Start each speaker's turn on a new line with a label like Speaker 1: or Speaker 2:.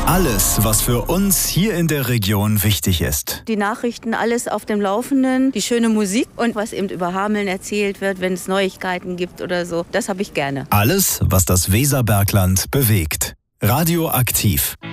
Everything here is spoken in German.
Speaker 1: Alles, was für uns hier in der Region wichtig ist.
Speaker 2: Die Nachrichten, alles auf dem Laufenden, die schöne Musik und was eben über Hameln erzählt wird, wenn es Neuigkeiten gibt oder so. Das habe ich gerne.
Speaker 1: Alles, was das Weserbergland bewegt. Radioaktiv.